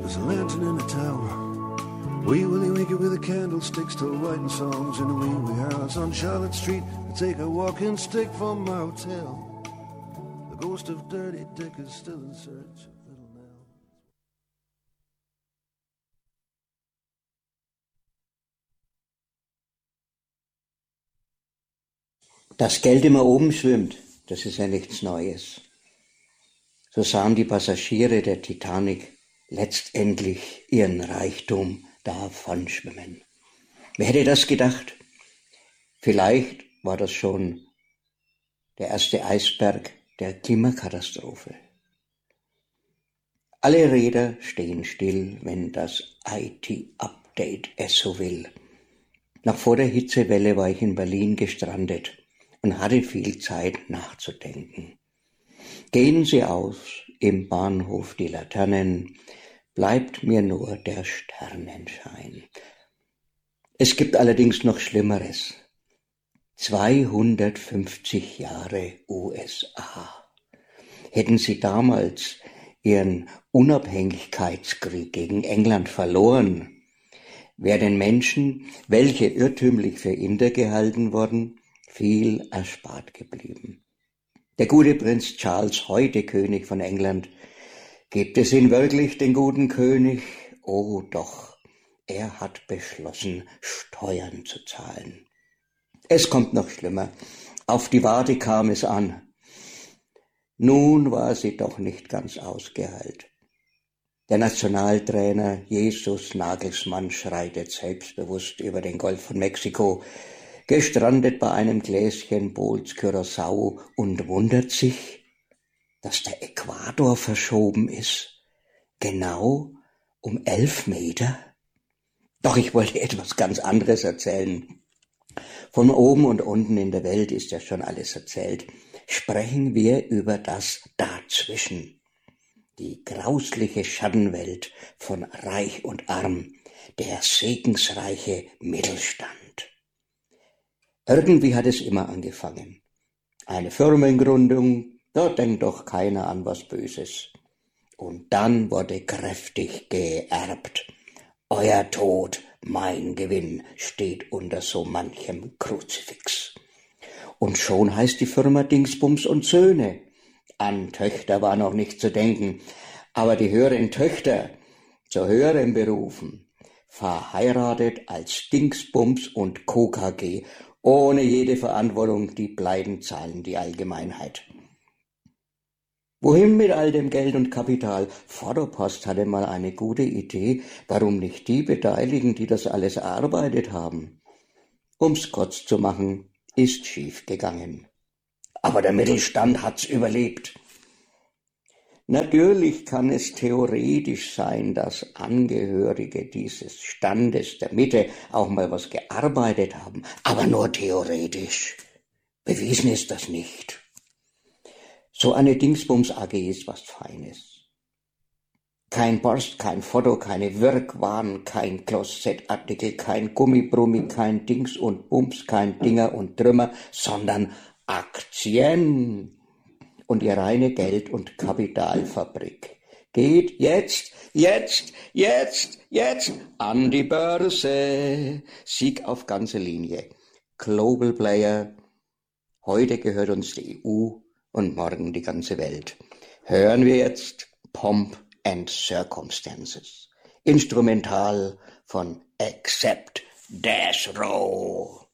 There's a lantern in the tower. Wee Willie Winkie with the candlesticks still writing songs in a wee house on Charlotte Street. I take a walking stick from my hotel. The ghost of Dirty Dick is still in search of Little Nell. Dass Geld immer oben schwimmt, das ist ja nichts Neues. So sahen die Passagiere der Titanic letztendlich ihren Reichtum davon schwimmen. Wer hätte das gedacht? Vielleicht war das schon der erste Eisberg der Klimakatastrophe. Alle Räder stehen still, wenn das IT-Update es so will. Noch vor der Hitzewelle war ich in Berlin gestrandet und hatte viel Zeit nachzudenken. Gehen Sie aus, im Bahnhof die Laternen, bleibt mir nur der Sternenschein. Es gibt allerdings noch Schlimmeres. 250 Jahre USA. Hätten Sie damals Ihren Unabhängigkeitskrieg gegen England verloren, wäre den Menschen, welche irrtümlich für Inder gehalten wurden, viel erspart geblieben. Der gute Prinz Charles, heute König von England, gibt es ihn wirklich, den guten König? Oh doch, er hat beschlossen, Steuern zu zahlen. Es kommt noch schlimmer. Auf die Warte kam es an. Nun war sie doch nicht ganz ausgeheilt. Der Nationaltrainer Jesus Nagelsmann schreitet selbstbewusst über den Golf von Mexiko, gestrandet bei einem Gläschen Bols Curaçao und wundert sich, dass der Äquator verschoben ist. Genau um 11 Meter? Doch ich wollte etwas ganz anderes erzählen. Von oben und unten in der Welt ist ja schon alles erzählt. Sprechen wir über das Dazwischen. Die grausliche Schattenwelt von Reich und Arm, der segensreiche Mittelstand. Irgendwie hat es immer angefangen. Eine Firmengründung, da denkt doch keiner an was Böses. Und dann wurde kräftig geerbt. Euer Tod, mein Gewinn, steht unter so manchem Kruzifix. Und schon heißt die Firma Dingsbums und Söhne. An Töchter war noch nicht zu denken, aber die höheren Töchter zu höheren Berufen, verheiratet als Dingsbums und Co. KG, ohne jede Verantwortung, die bleiben zahlen die Allgemeinheit. Wohin mit all dem Geld und Kapital? Vorderpost hatte mal eine gute Idee, warum nicht die beteiligen, die das alles erarbeitet haben. Um's kurz zu machen, ist schief gegangen. Aber der Mittelstand hat's überlebt. Natürlich kann es theoretisch sein, dass Angehörige dieses Standes der Mitte auch mal was gearbeitet haben, aber nur theoretisch. Bewiesen ist das nicht. So eine Dingsbums AG ist was Feines. Kein Borst, kein Foto, keine Wirkwaren, kein Klosettartikel, kein Gummibrummi, kein Dings und Bums, kein Dinger und Trümmer, sondern Aktien und die reine Geld- und Kapitalfabrik. Geht jetzt an die Börse. Sieg auf ganze Linie. Global Player. Heute gehört uns die EU und morgen die ganze Welt. Hören wir jetzt Pomp and Circumstances. Instrumental von Accept Death Row.